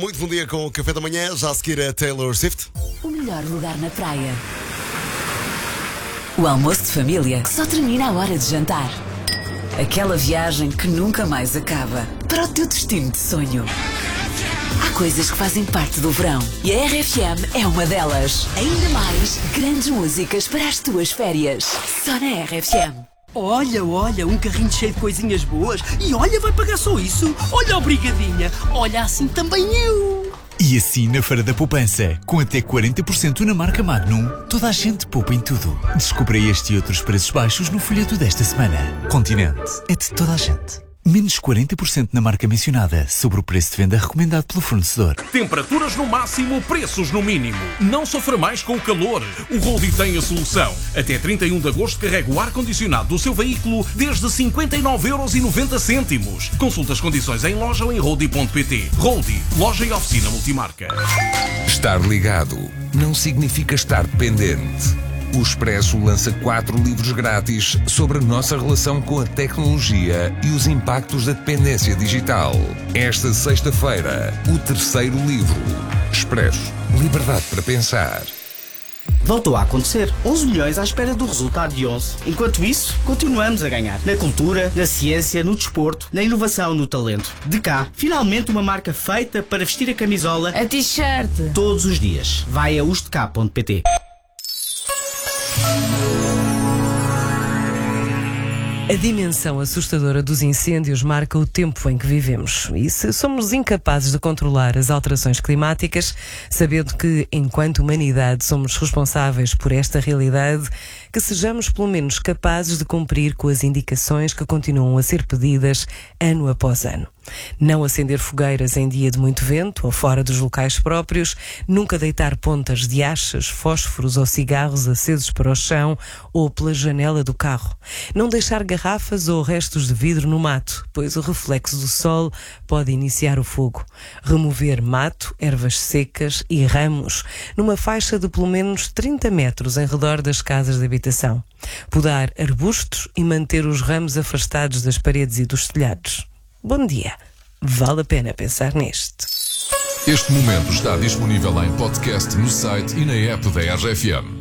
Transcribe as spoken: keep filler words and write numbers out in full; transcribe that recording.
Muito bom dia com o Café da Manhã, já a seguir a Taylor Swift. O melhor lugar na praia. O almoço de família que só termina à hora de jantar. Aquela viagem que nunca mais acaba para o teu destino de sonho. Há coisas que fazem parte do verão e a R F M é uma delas. Ainda mais grandes músicas para as tuas férias. Só na R F M. Olha, olha, um carrinho cheio de coisinhas boas. E olha, vai pagar só isso. Olha, obrigadinha. Olha, assim também eu. E assim na Feira da Poupança, com até quarenta por cento na marca Magnum, toda a gente poupa em tudo. Descubra este e outros preços baixos no folheto desta semana. Continente é de toda a gente. Menos quarenta por cento na marca mencionada, sobre o preço de venda recomendado pelo fornecedor. Temperaturas no máximo, preços no mínimo. Não sofra mais com o calor. O Roldy tem a solução. Até trinta e um de agosto carrega o ar-condicionado do seu veículo desde cinquenta e nove euros e noventa cêntimos. Consulte as condições em loja ou em roldy ponto pt. Roldy, loja e oficina multimarca. Estar ligado não significa estar dependente. O Expresso lança quatro livros grátis sobre a nossa relação com a tecnologia e os impactos da dependência digital. Esta sexta-feira, o terceiro livro. Expresso. Liberdade para pensar. Voltou a acontecer. onze milhões à espera do resultado de onze. Enquanto isso, continuamos a ganhar. Na cultura, na ciência, no desporto, na inovação, no talento. De cá, finalmente uma marca feita para vestir a camisola, A t-shirt. todos os dias. Vai a ustk ponto pt. A dimensão assustadora dos incêndios marca o tempo em que vivemos. E se somos incapazes de controlar as alterações climáticas, sabendo que, enquanto humanidade, somos responsáveis por esta realidade, que sejamos pelo menos capazes de cumprir com as indicações que continuam a ser pedidas ano após ano. Não acender fogueiras em dia de muito vento ou fora dos locais próprios, nunca deitar pontas de achas, fósforos ou cigarros acesos para o chão ou pela janela do carro. Não deixar garrafas ou restos de vidro no mato, pois o reflexo do sol pode iniciar o fogo. Remover mato, ervas secas e ramos numa faixa de pelo menos trinta metros em redor das casas de habitação. Podar arbustos e manter os ramos afastados das paredes e dos telhados. Bom dia. Vale a pena pensar neste. Este momento está disponível em podcast no site e na app da R F M.